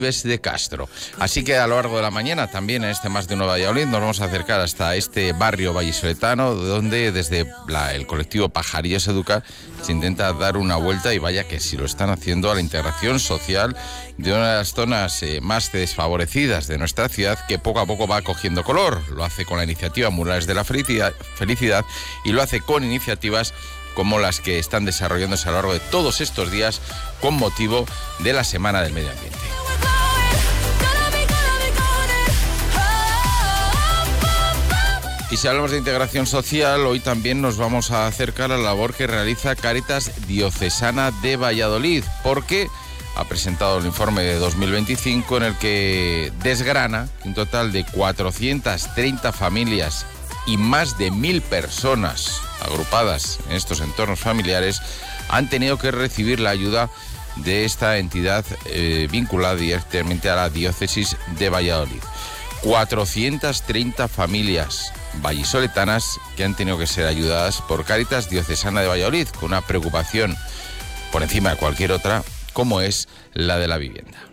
de Castro. Así que a lo largo de la mañana, también en este Más de Uno Valladolid, nos vamos a acercar hasta este barrio vallisoletano, donde desde el colectivo Pajarillos Educa se intenta dar una vuelta, y vaya que si lo están haciendo, a la integración social de una de las zonas más desfavorecidas de nuestra ciudad, que poco a poco va cogiendo color. Lo hace con la iniciativa Murales de la Felicidad y lo hace con iniciativas como las que están desarrollándose a lo largo de todos estos días con motivo de la Semana del Medio Ambiente. Y si hablamos de integración social, hoy también nos vamos a acercar a la labor que realiza Cáritas Diocesana de Valladolid, porque ha presentado el informe de 2025 en el que desgrana un total de 430 familias y más de 1.000 personas agrupadas en estos entornos familiares han tenido que recibir la ayuda de esta entidad vinculada directamente a la diócesis de Valladolid. 430 familias vallisoletanas que han tenido que ser ayudadas por Cáritas Diocesana de Valladolid, con una preocupación por encima de cualquier otra, como es la de la vivienda.